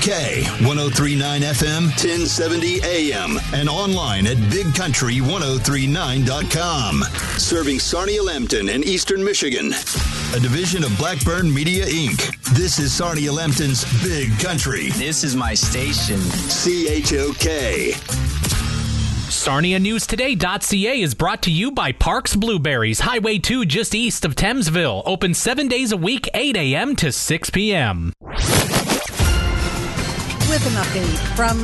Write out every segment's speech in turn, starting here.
K1039 FM, 1070 AM, and online at bigcountry1039.com. Serving Sarnia Lambton and Eastern Michigan. A division of Blackburn Media, Inc. This is Sarnia Lambton's Big Country. This is my station. CHOK. SarniaNewsToday.ca is brought to you by Parks Blueberries, Highway 2 just east of Thamesville. Open 7 days a week, 8 a.m. to 6 p.m. With an update from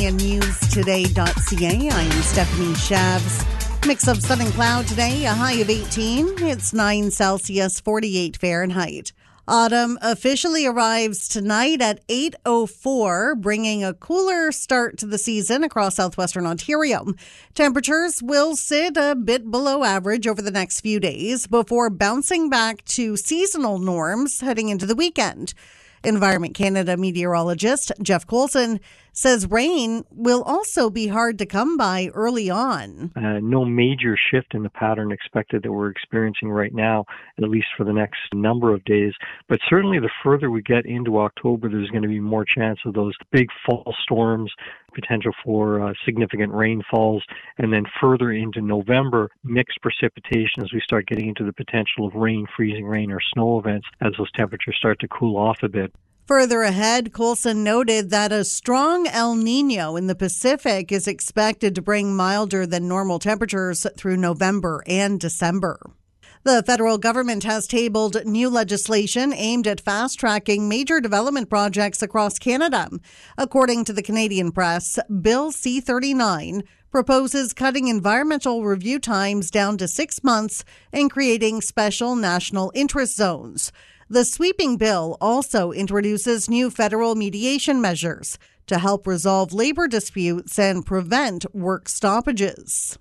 SarniaNewsToday.ca, I'm Stephanie Shavs. Mix of sun and cloud today, a high of 18. It's 9 Celsius, 48 Fahrenheit. Autumn officially arrives tonight at 8:04, bringing a cooler start to the season across southwestern Ontario. Temperatures will sit a bit below average over the next few days before bouncing back to seasonal norms heading into the weekend. Environment Canada meteorologist Jeff Coulson says rain will also be hard to come by early on. No major shift in the pattern expected that we're experiencing right now, at least for the next number of days. But certainly the further we get into October, there's going to be more chance of those big fall storms, potential for significant rainfalls, and then further into November, mixed precipitation as we start getting into the potential of rain, freezing rain, or snow events as those temperatures start to cool off a bit. Further ahead, Coulson noted that a strong El Nino in the Pacific is expected to bring milder than normal temperatures through November and December. The federal government has tabled new legislation aimed at fast-tracking major development projects across Canada. According to the Canadian Press, Bill C-39 proposes cutting environmental review times down to 6 months and creating special national interest zones. The sweeping bill also introduces new federal mediation measures to help resolve labor disputes and prevent work stoppages.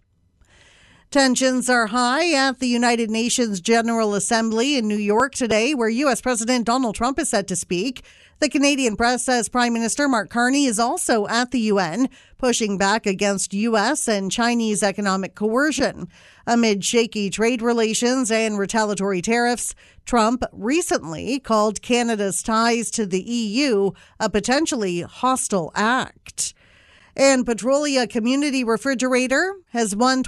Tensions are high at the United Nations General Assembly in New York today, where U.S. President Donald Trump is set to speak. The Canadian press says Prime Minister Mark Carney is also at the UN, pushing back against U.S. and Chinese economic coercion. Amid shaky trade relations and retaliatory tariffs, Trump recently called Canada's ties to the EU a potentially hostile act. And Petrolia Community Refrigerator has won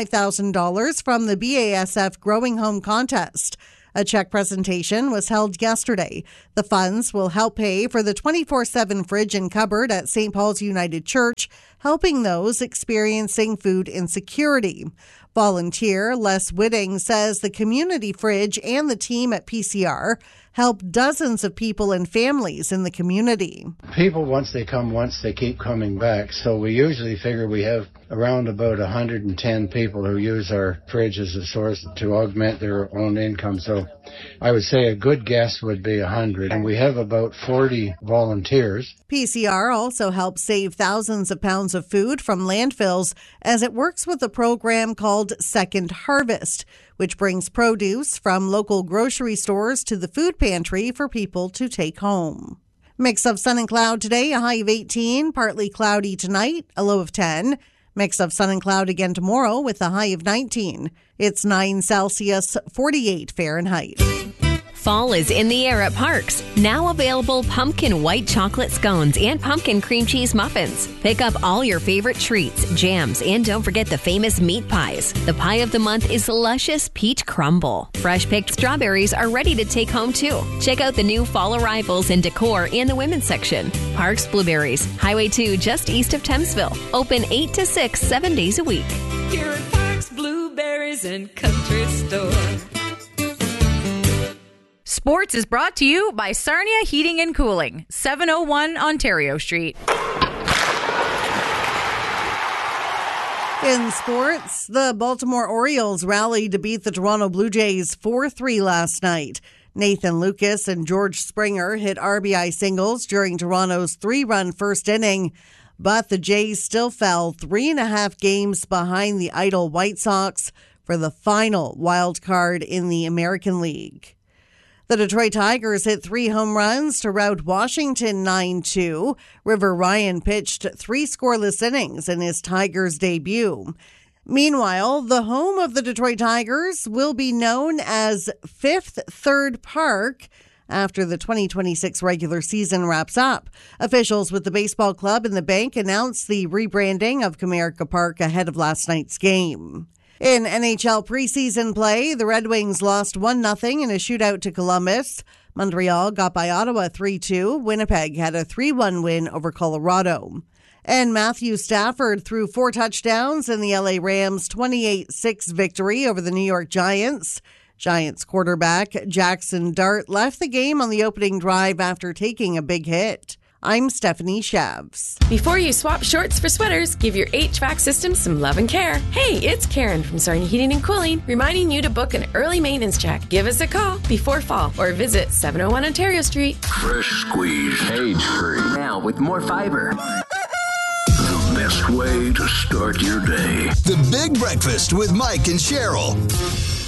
$25,000 from the BASF Growing Home Contest. A check presentation was held yesterday. The funds will help pay for the 24/7 fridge and cupboard at St. Paul's United Church, helping those experiencing food insecurity. Volunteer Les Whitting says the community fridge and the team at PCR help dozens of people and families in the community. People, once they come once, they keep coming back. So we usually figure we have around about 110 people who use our fridge as a source to augment their own income. So I would say a good guess would be 100. And we have about 40 volunteers. PCR also helps save thousands of pounds of food from landfills as it works with a program called Second Harvest, which brings produce from local grocery stores to the food pantry for people to take home. Mix of sun and cloud today, a high of 18, partly cloudy tonight, a low of 10. Mix of sun and cloud again tomorrow with a high of 19. It's 9 Celsius, 48 Fahrenheit. Fall is in the air at Parks. Now available pumpkin white chocolate scones and pumpkin cream cheese muffins. Pick up all your favorite treats, jams, and don't forget the famous meat pies. The pie of the month is luscious peach crumble. Fresh picked strawberries are ready to take home too. Check out the new fall arrivals in decor in the women's section. Parks Blueberries, Highway 2 just east of Thamesville. Open 8 to 6, 7 days a week. Here at Parks Blueberries and Country Store. Sports is brought to you by Sarnia Heating and Cooling, 701 Ontario Street. In sports, the Baltimore Orioles rallied to beat the Toronto Blue Jays 4-3 last night. Nathan Lucas and George Springer hit RBI singles during Toronto's 3-run first inning, but the Jays still fell 3.5 games behind the idle White Sox for the final wild card in the American League. The Detroit Tigers hit 3 home runs to rout Washington 9-2. River Ryan pitched 3 scoreless innings in his Tigers debut. Meanwhile, the home of the Detroit Tigers will be known as Fifth Third Park after the 2026 regular season wraps up. Officials with the baseball club and the bank announced the rebranding of Comerica Park ahead of last night's game. In NHL preseason play, the Red Wings lost 1-0 in a shootout to Columbus. Montreal got by Ottawa 3-2. Winnipeg had a 3-1 win over Colorado. And Matthew Stafford threw 4 touchdowns in the LA Rams' 28-6 victory over the New York Giants. Giants quarterback Jackson Dart left the game on the opening drive after taking a big hit. I'm Stephanie Shavs. Before you swap shorts for sweaters, give your HVAC system some love and care. Hey, it's Karen from Sarnia Heating and Cooling, reminding you to book an early maintenance check. Give us a call before fall or visit 701 Ontario Street. Fresh squeeze, cage-free. Now with more fiber. The best way to start your day. The Big Breakfast with Mike and Cheryl.